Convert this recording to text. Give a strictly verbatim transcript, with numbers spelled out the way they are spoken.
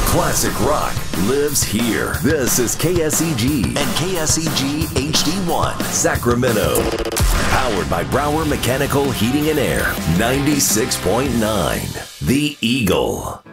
Classic rock lives here. This is K S E G and K S E G H D one, Sacramento. Powered by Brower Mechanical Heating and Air, ninety-six point nine, The Eagle.